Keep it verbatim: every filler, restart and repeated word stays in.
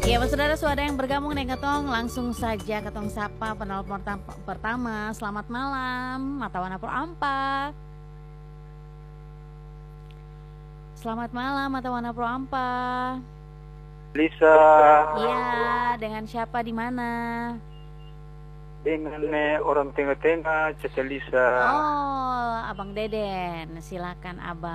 Ya, Mas Saudara, suara yang bergabung dengan Ketong, langsung saja Ketong sapa penelpon pertama. Selamat malam, Matawana Pro Ampa. Selamat malam, Matawana Pro Ampa. Lisa. Iya, dengan siapa di mana? Dengan eh, orang tengah-tengah, Caca Lisa. Oh, Abang Deden, silakan Abang.